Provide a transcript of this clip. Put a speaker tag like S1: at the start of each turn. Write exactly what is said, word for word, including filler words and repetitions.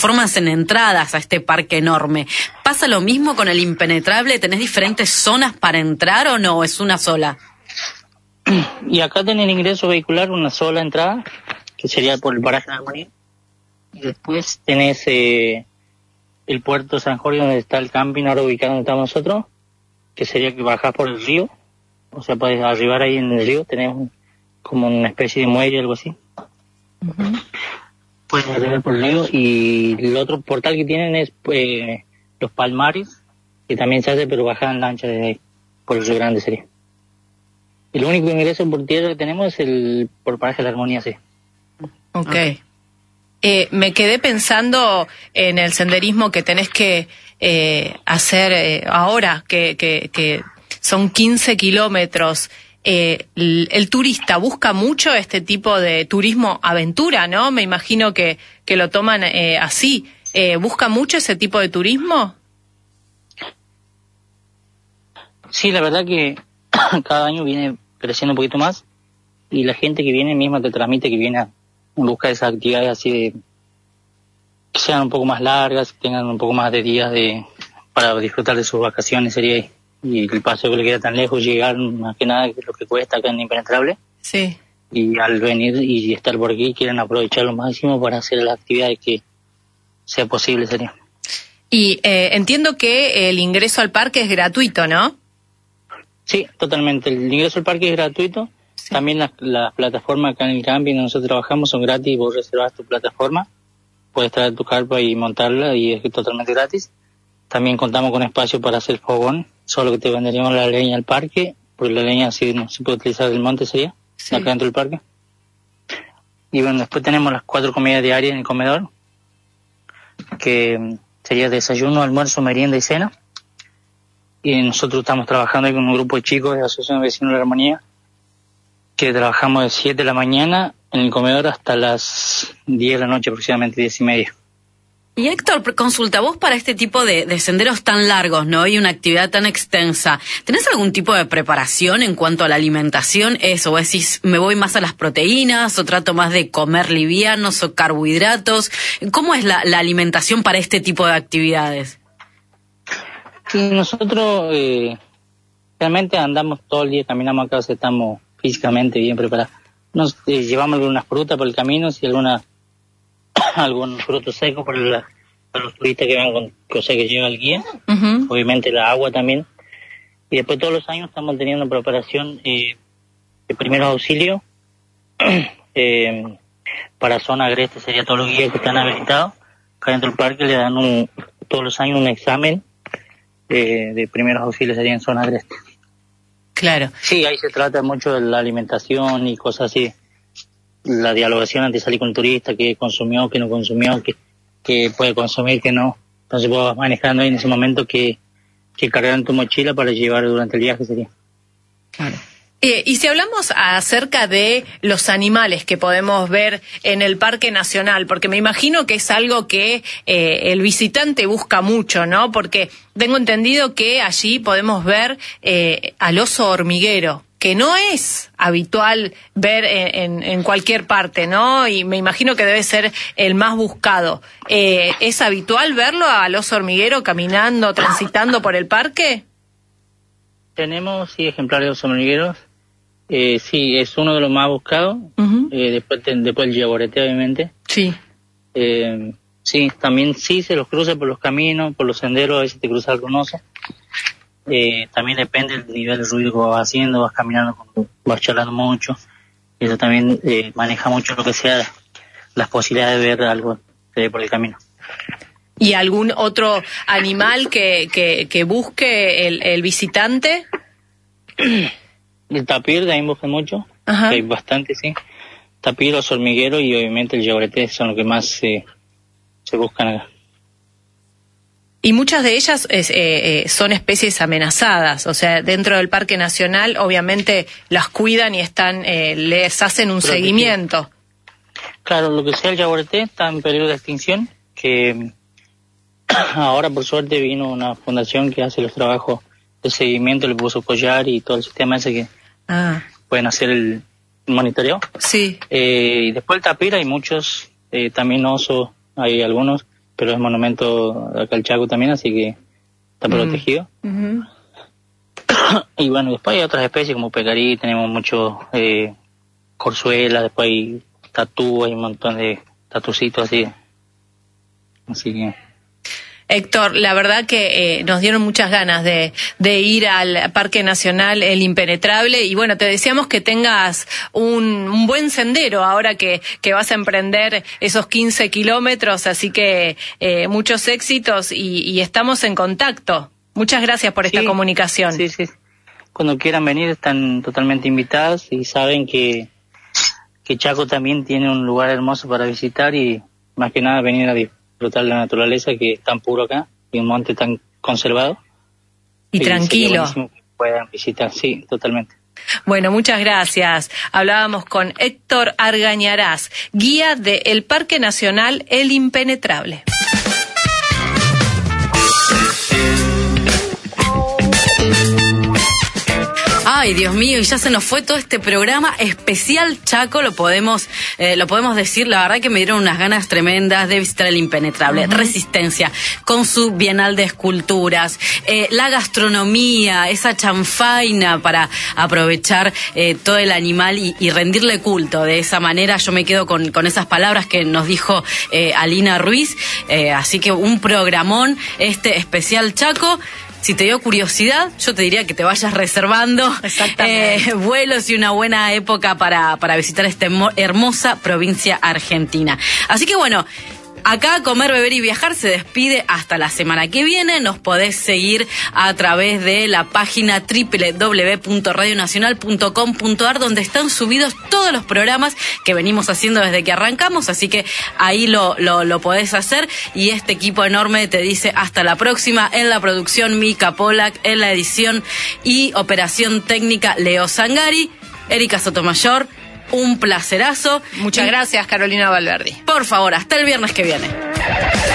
S1: formas en entradas a este parque enorme. ¿Pasa lo mismo con el Impenetrable? ¿Tenés diferentes zonas para entrar o no? ¿Es una sola?
S2: Y acá tenés el ingreso vehicular, una sola entrada, que sería por el paraje de Armonía. Y después tenés eh, el puerto San Jorge, donde está el camping, ahora ubicado donde estamos nosotros, que sería que bajás por el río. O sea, podés arribar ahí en el río, tenés un, como una especie de muelle, algo así. Uh-huh. Puedes arribar por el río. Y el otro portal que tienen es eh, los Palmares, que también se hace, pero bajar en lancha desde ahí, por el Río Grande sería. El único ingreso por tierra que tenemos es el por paraje de la Armonía, sí.
S3: Ok. okay. Eh, me quedé pensando en el senderismo que tenés que eh, hacer eh, ahora, que, que, que son quince kilómetros. Eh, el, el turista busca mucho este tipo de turismo aventura, ¿no? Me imagino que, que lo toman eh, así. Eh, ¿Busca mucho ese tipo de turismo?
S2: Sí, la verdad que cada año viene creciendo un poquito más y la gente que viene misma te transmite que viene en busca de esas actividades así de que sean un poco más largas, que tengan un poco más de días de para disfrutar de sus vacaciones sería ahí. Y el paseo que le queda tan lejos, llegar más que nada que lo que cuesta acá en Impenetrable.
S3: Sí.
S2: Y al venir y estar por aquí quieren aprovechar lo máximo para hacer las actividades que sea posible sería.
S3: Y eh, entiendo que el ingreso al parque es gratuito, ¿no?
S2: Sí, totalmente. El ingreso al parque es gratuito. Sí. También las, las plataformas acá en el camping donde nosotros trabajamos son gratis. Vos reservas tu plataforma, puedes traer tu carpa y montarla y es totalmente gratis. También contamos con espacio para hacer fogón, solo que te venderíamos la leña al parque, porque la leña sí no se puede utilizar del monte sería, sí. Acá dentro del parque. Y bueno, después tenemos las cuatro comidas diarias en el comedor, que sería desayuno, almuerzo, merienda y cena. Y nosotros estamos trabajando ahí con un grupo de chicos de la Asociación de Vecinos de la Armonía, que trabajamos de siete de la mañana en el comedor hasta las diez de la noche, aproximadamente diez y media.
S1: Y Héctor, consulta, vos para este tipo de, de senderos tan largos, ¿no? Y una actividad tan extensa, ¿tenés algún tipo de preparación en cuanto a la alimentación? Eso, vos decís, me voy más a las proteínas, o trato más de comer livianos o carbohidratos. ¿Cómo es la, la alimentación para este tipo de actividades?
S2: Sí, nosotros eh, realmente andamos todo el día, caminamos acá, o sea, estamos físicamente bien preparados. Nos eh, llevamos algunas frutas por el camino, y alguna algún fruto seco para, la, para los turistas que vengan con cosas que lleva el guía. Uh-huh. Obviamente la agua también. Y después todos los años estamos teniendo preparación eh, de primeros auxilios eh, para zona agreste, sería todos los guías que están habilitados. Acá dentro del parque le dan un, todos los años un examen eh, de primeros auxilios, sería en zona agreste.
S3: Claro.
S2: Sí, ahí se trata mucho de la alimentación y cosas así. La dialogación antes de salir con el turista, qué consumió, qué no consumió, qué, qué puede consumir, qué no. Entonces vos vas manejando ahí en ese momento que, que cargar en tu mochila para llevar durante el viaje sería.
S3: Claro. Eh, y si hablamos acerca de los animales que podemos ver en el Parque Nacional, porque me imagino que es algo que eh, el visitante busca mucho, ¿no? Porque tengo entendido que allí podemos ver eh, al oso hormiguero, que no es habitual ver en, en, en cualquier parte, ¿no? Y me imagino que debe ser el más buscado. Eh, ¿Es habitual verlo al oso hormiguero caminando, transitando por el parque?
S2: Tenemos, sí, ejemplares de osos hormigueros. Eh, sí, es uno de los más buscados. Uh-huh. Eh, después, después el yaguareté, obviamente.
S3: Sí.
S2: Eh, sí, también sí se los cruza por los caminos, por los senderos, a veces te cruza algún oso. Eh, también depende del nivel de ruido que vas haciendo, vas caminando, vas charlando mucho. Eso también eh, maneja mucho lo que sea las posibilidades de ver algo eh, por el camino.
S3: ¿Y algún otro animal que, que, que busque el, el visitante?
S2: El tapir también busca mucho, que hay bastante, sí. Tapir, los hormigueros y obviamente el yaguareté son los que más eh, se buscan acá.
S3: Y muchas de ellas es, eh, eh, son especies amenazadas, o sea, dentro del Parque Nacional obviamente las cuidan y están eh, les hacen un Pero seguimiento.
S2: Que, claro, lo que sea el yaguareté está en peligro de extinción, que ahora por suerte vino una fundación que hace los trabajos de seguimiento, le puso collar y todo el sistema ese que ah. pueden hacer el monitoreo.
S3: Sí.
S2: Eh, y después el tapir hay muchos, eh, también osos, hay algunos, pero es monumento de acá al Chaco también, así que está
S3: Mm.
S2: protegido.
S3: Ujú.
S2: Y bueno, después hay otras especies como pecarí, tenemos mucho eh, corzuela, después hay tatú, hay un montón de tatucitos así. Así que...
S3: Héctor, la verdad que eh, nos dieron muchas ganas de, de ir al Parque Nacional El Impenetrable y bueno, te deseamos que tengas un, un buen sendero ahora que, que vas a emprender esos quince kilómetros, así que eh, muchos éxitos y, y estamos en contacto. Muchas gracias por esta
S2: Sí,
S3: comunicación.
S2: Sí, sí. Cuando quieran venir están totalmente invitados y saben que, que Chaco también tiene un lugar hermoso para visitar y más que nada venir a disfrutar la naturaleza que es tan puro acá y un monte tan conservado.
S3: Y
S2: sería
S3: tranquilo.
S2: buenísimo que puedan visitar, sí, totalmente.
S3: Bueno, muchas gracias. Hablábamos con Héctor Argañarás, guía del Parque Nacional El Impenetrable.
S1: Ay, Dios mío, y ya se nos fue todo este programa especial Chaco, lo podemos eh, lo podemos decir, la verdad que me dieron unas ganas tremendas de visitar el Impenetrable. Uh-huh. Resistencia, con su Bienal de Esculturas, eh, la gastronomía, esa chanfaina para aprovechar eh, todo el animal y, y rendirle culto. De esa manera yo me quedo con, con esas palabras que nos dijo eh, Alina Ruiz, eh, así que un programón este especial Chaco. Si te dio curiosidad, yo te diría que te vayas reservando eh, vuelos y una buena época para, para visitar esta hermosa provincia argentina. Así que bueno, acá Comer, Beber y Viajar se despide hasta la semana que viene. Nos podés seguir a través de la página doble u doble u doble u punto radio nacional punto com punto a r, donde están subidos todos los programas que venimos haciendo desde que arrancamos, así que ahí lo, lo, lo podés hacer. Y este equipo enorme te dice hasta la próxima. En la producción, Mica Polak; en la edición y operación técnica, Leo Zangari; Erika Sotomayor. Un placerazo.
S3: Muchas
S1: y,
S3: gracias, Carolina Valverdi.
S1: Por favor, hasta el viernes que viene.